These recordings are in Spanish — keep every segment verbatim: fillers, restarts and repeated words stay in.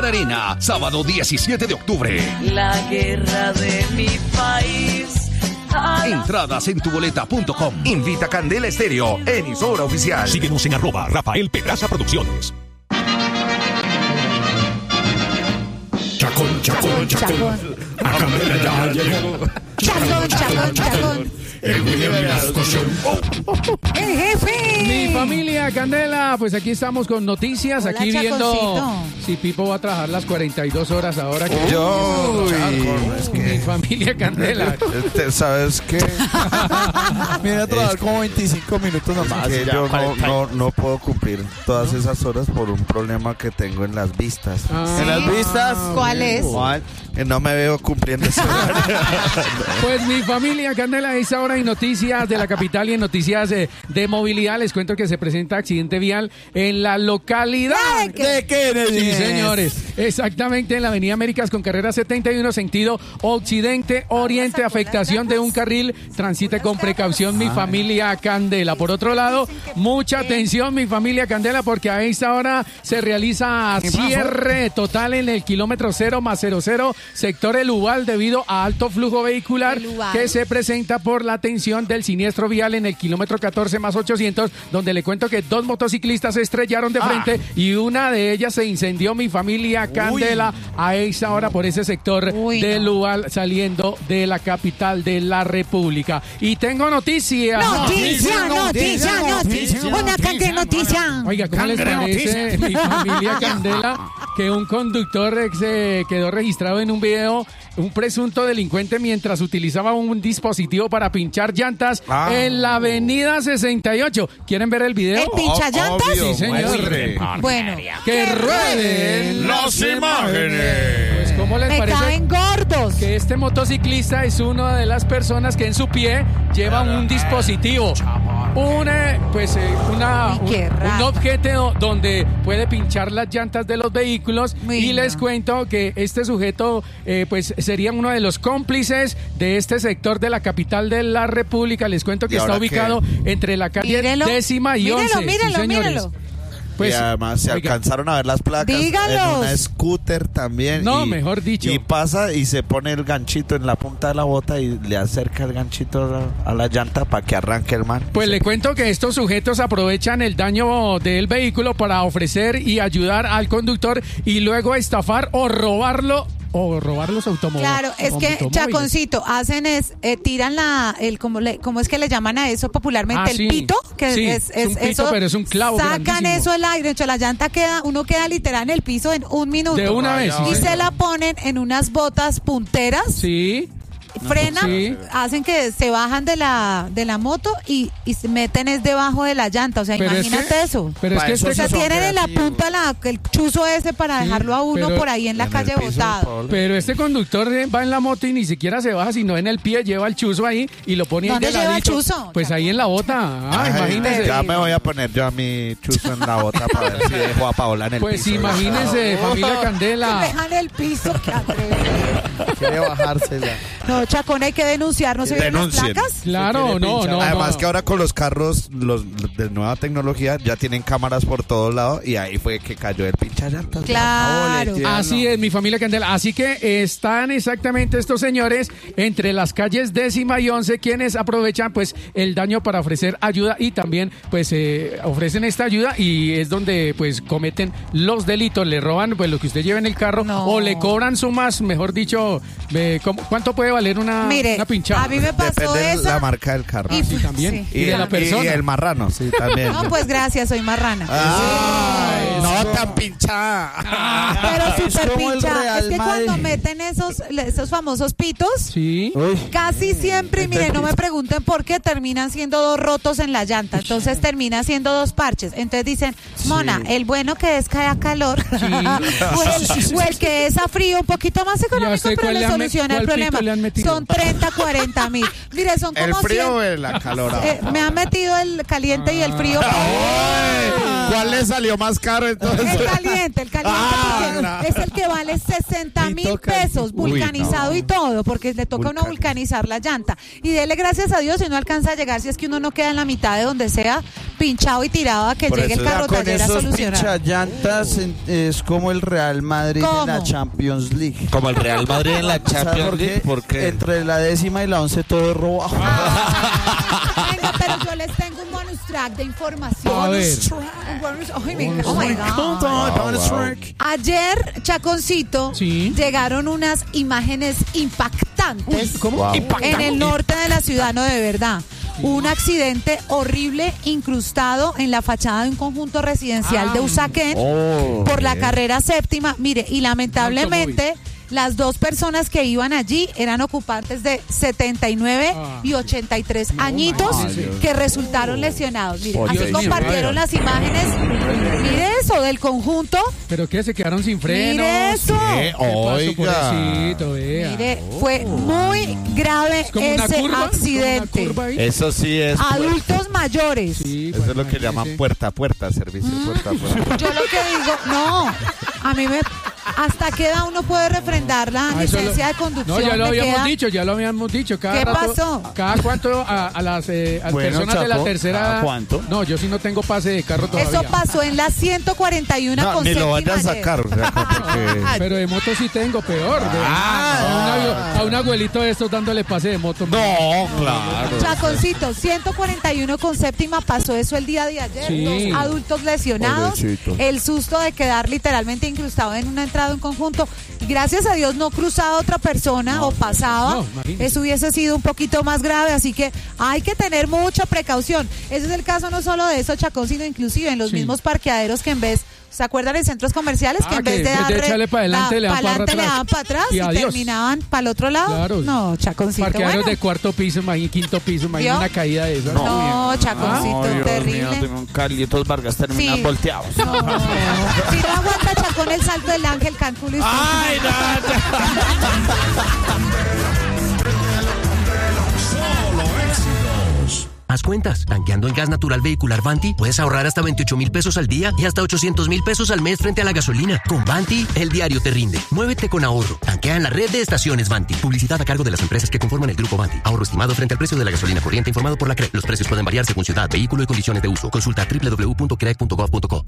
Movistar Arena, sábado diecisiete de octubre. La guerra de mi país. Entradas en tuboleta punto com. Invita Candela Estéreo, emisora oficial. Síguenos en arroba Rafael Pedraza Producciones. Chacón, chacón, chacón. A Candela ya llegó. Chacón, chacón, chacón. El William Velasco Show. ¡El jefe! Mi familia Candela, pues aquí estamos con noticias, Hola, aquí viendo Chaconcito. si Pipo va a trabajar las cuarenta y dos horas ahora. Que Yo, Chaco, es Mi que, familia Candela. este, ¿sabes qué? Viene a trabajar Es- como veinticinco minutos nomás. Que ya, yo no, cuarenta. no, no puedo cumplir todas esas horas por un problema que tengo en las vistas. Ah, En las vistas. ¿Cuál es? ¿Cuál? Que no me veo cumpliendo ese horario. Pues mi familia Candela, es ahora en noticias de la capital y en noticias de, de movilidad. Les cuento que se presenta accidente vial en la localidad. ¿De Kennedy? Sí, señores. Exactamente en la avenida Américas con carrera setenta y uno, sentido occidente-oriente. Afectación de un carril. Transite con precaución, mi familia Candela. Por otro lado, mucha atención, mi familia Candela, porque a esta hora se realiza cierre total en el kilómetro cero más cero cero, sector El Ubal, debido a alto flujo vehicular El Ubal. que se presenta por la atención del siniestro vial en el kilómetro catorce más ochocientos, donde le cuento que dos motociclistas se estrellaron de frente y una de ellas se incendió, mi familia Candela, a esa hora por ese sector Uy, del no. Ubal, saliendo de la capital de la República. Y tengo noticia. Noticia, noticia, noticia. Una cantidad de noticia. Oiga, ¿cómo les parece, mi familia Candela, que un conductor eh, se quedó registrado en un video, un presunto delincuente, mientras utilizaba un dispositivo para pinchar llantas Ah. en la avenida sesenta y ocho? ¿Quieren ver el video? ¿El pincha llantas? Obvio, Sí, señor. muestre. Bueno, ¡Que rueden Las imágenes. Pues, ¿cómo les me parece caen gordos. que este motociclista es una de las personas que en su pie lleva un dispositivo? Una, pues, eh, una, Ay, qué un, un raro. objeto donde puede pinchar las llantas de los vehículos. Uy, y les no. cuento que este sujeto, eh, pues, sería uno de los cómplices de este sector de la capital de la República. Les cuento que ¿Y está ahora ubicado entre la calle Mírelo. décima y Mírelo, once. Sí, mírelo, señores. mírelo. Pues, y además se oiga, alcanzaron a ver las placas Dígalos. en una scooter también. No, y- mejor dicho. Y pasa y se pone el ganchito en la punta de la bota y le acerca el ganchito a la, a la llanta para que arranque el man. Pues le cuento que estos sujetos aprovechan el daño del vehículo para ofrecer y ayudar al conductor y luego estafar o robarlo o robar los automóviles. Claro, es que Chaconcito, hacen es, eh, tiran la, el, como le, ¿cómo es que le llaman a eso popularmente? Ah, el sí. pito, que Sí, es, es un pito, eso, pero es un clavo sacan grandísimo. eso al aire, entonces la llanta queda, uno queda literal en el piso en un minuto. De una vez, sí, Y señor. se la ponen en unas botas punteras. Sí. Frenan, Sí. hacen que se bajan de la de la moto y, y se meten es debajo de la llanta, o sea, Pero es imagínate que- eso. Pero es Pa' que eso O este sea, son tienen en la creativos. punta la, el chuzo ese para Sí, dejarlo a uno pero- por ahí en la En el calle piso, botado. Pablo. Pero este conductor eh, va en la moto y ni siquiera se baja, sino en el pie, lleva el chuzo ahí y lo pone ahí ¿Dónde de lleva el ladito. chuzo? Pues ahí en la bota. Ah, Ay, imagínese. Ya me voy a poner yo a mi chuzo en la bota para ver si dejo a Paola en el Pues piso. imagínese, familia Que Candela. dejan el piso, qué atrevido. Quiere bajársela. No, Chacón, hay que denunciar, ¿no se vieron las Denuncien. placas? Claro, no, no. Además no. que ahora con los carros los de nueva tecnología ya tienen cámaras por todos lados y ahí fue que cayó el pincha llantas. Claro. Así es, mi familia Candela. Así que están exactamente estos señores entre las calles décima y once, quienes aprovechan pues el daño para ofrecer ayuda y también pues eh, ofrecen esta ayuda y es donde pues cometen los delitos. Le roban pues lo que usted lleva en el carro No. o le cobran sumas, mejor dicho, eh, ¿cómo- ¿cuánto puede valer una, Mire, una pinchada? a mí me pasó Depende de esa. la marca del carro. Y, sí, también. sí. Y de la persona. Y el marrano, sí, también. No, pues gracias, soy marrana. Ay, no no tan pinchada. Pero es súper como el pincha. Real Es que Madrid. cuando meten esos, esos famosos pitos, Sí. casi siempre, y mire, no me pregunten por qué, terminan siendo dos rotos en la llanta. Entonces termina siendo dos parches. Entonces dicen, Mona, el bueno que es que haya calor, o, el, o el que es a frío, un poquito más económico, sé pero cuál le le han met- soluciona el cuál pito problema. le han metido. Son treinta, cuarenta mil. Mire, son como ¿El frío cien. o el acalorado? Eh, me han metido el caliente y el frío. Ay, ¿cuál le salió más caro entonces? El caliente, el caliente Ah, porque claro. es el que vale sesenta Y mil toca- pesos, Uy, vulcanizado no. y todo, porque le toca a uno vulcanizar la llanta. Y dele gracias a Dios si no alcanza a llegar, si es que uno no queda en la mitad de donde sea, pinchado y tirado a que Por llegue el eso ya carro Con taller a esos solucionar. pinchallantas en- es como el Real Madrid ¿Cómo? en la Champions League. Como el Real Madrid en la ¿Sabe Champions por League, qué? porque Entre la décima y la once todo es rojo. Ah, venga, pero yo les tengo un bonus track de información. A ver. Un bonus- ay, venga, oh my God. Ayer, Chaconcito, Sí. llegaron unas imágenes impactantes ¿Cómo? Wow. en el norte de la ciudad, no, de verdad. Un accidente horrible incrustado en la fachada de un conjunto residencial Ah. de Usaquén Oh, por la bien. carrera séptima. Mire, y lamentablemente las dos personas que iban allí eran ocupantes de setenta y nueve Ah. y ochenta y tres añitos imagínese. que resultaron lesionados. Mire, Oye, así Dios compartieron mío. las imágenes. Mire eso del conjunto. ¿Pero qué? ¿Se quedaron sin freno? Mire eso. ¿Qué? ¿Qué pasó, Oiga. pobrecito, vea? Mire, fue muy grave ¿Es como una ese curva? ¿Es como una accidente. curva ahí? Eso sí es. Adultos mayores. Sí, Eso es lo que imagínese. llaman puerta a puerta, servicio puerta a puerta. Yo lo que digo, no, a mí me, hasta qué edad uno puede refrendar la Ah, eso licencia lo- de conducción. No, ya lo ¿De qué habíamos edad? dicho, ya lo habíamos dicho. Cada ¿Qué rato- pasó? Cada cuánto a, a las eh, a Bueno, personas de la Chaco, tercera ¿cada edad. cuánto? No, yo sí no tengo pase de carro todavía. Eso pasó en la ciento cuarenta y uno No, con ni lo vaya a séptima ayer. sacar, o sea, porque... Pero de moto sí tengo, peor. de- Ah, a, un abu- a un abuelito de estos dándole pase de moto. No, claro. Chaconcito, ciento cuarenta y uno con séptima pasó eso el día de ayer. Sí. Dos adultos lesionados. Pobrecito. El susto de quedar literalmente incrustado en una entrada de un conjunto. Y gracias a Dios no cruzaba otra persona o pasaba. no, imagínese. Eso hubiese sido un poquito más grave. Así que hay que tener mucha precaución. Ese es el caso no solo de eso, Chacón, sino inclusive en los Sí. mismos parqueaderos que en vez. ¿Se acuerdan en centros comerciales que Ah, en vez que de en vez de darle echarle para adelante, le dan para adelante, le atrás. daban para atrás Y y, adiós. terminaban para el otro lado? Claro. No, Chaconcito. Parqueaderos bueno. de cuarto piso, imagínate, quinto piso, imagínate ¿Vio? una caída de esas. No, Chaconcito, Dios terrible. mío, tengo un Carlitos Vargas terminan Sí. volteados. No, si no aguanta Chacón el salto del ángel, calculo usted. Ay, Haz cuentas. Tanqueando en gas natural vehicular Vanti, puedes ahorrar hasta veintiocho mil pesos al día y hasta ochocientos mil pesos al mes frente a la gasolina. Con Vanti, el diario te rinde. Muévete con ahorro. Tanquea en la red de estaciones Vanti. Publicidad a cargo de las empresas que conforman el grupo Vanti. Ahorro estimado frente al precio de la gasolina corriente informado por la C R E. Los precios pueden variar según ciudad, vehículo y condiciones de uso. Consulta doble u doble u doble u punto crec punto gov punto co.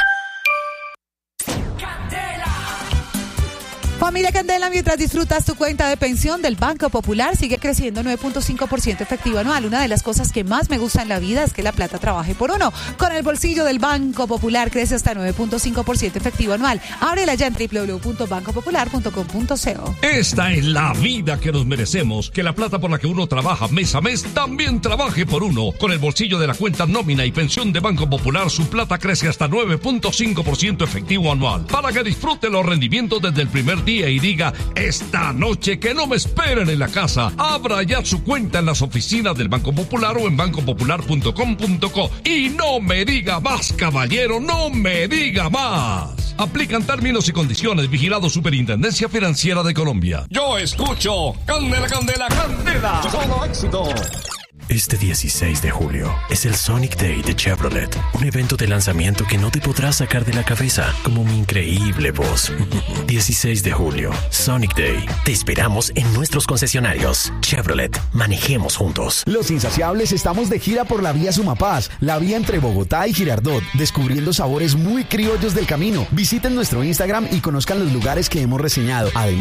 Familia Candela, mientras disfrutas tu cuenta de pensión del Banco Popular, sigue creciendo nueve punto cinco por ciento efectivo anual. Una de las cosas que más me gusta en la vida es que la plata trabaje por uno. Con el bolsillo del Banco Popular crece hasta nueve punto cinco por ciento efectivo anual. Ábrela ya en doble u doble u doble u punto banco popular punto com punto co. Esta es la vida que nos merecemos. Que la plata por la que uno trabaja mes a mes también trabaje por uno. Con el bolsillo de la cuenta nómina y pensión de Banco Popular, su plata crece hasta nueve punto cinco por ciento efectivo anual. Para que disfrute los rendimientos desde el primer día y diga, esta noche que no me esperen en la casa. Abra ya su cuenta en las oficinas del Banco Popular o en banco popular punto com punto co. Y no me diga más, caballero, no me diga más. Aplican términos y condiciones. Vigilado Superintendencia Financiera de Colombia. Yo escucho Candela, Candela, Candela. Solo éxito. Este dieciséis de julio es el Sonic Day de Chevrolet, un evento de lanzamiento que no te podrás sacar de la cabeza, como mi increíble voz. dieciséis de julio, Sonic Day. Te esperamos en nuestros concesionarios. Chevrolet, manejemos juntos. Los Insaciables estamos de gira por la vía Sumapaz, la vía entre Bogotá y Girardot, descubriendo sabores muy criollos del camino. Visiten nuestro Instagram y conozcan los lugares que hemos reseñado. Además,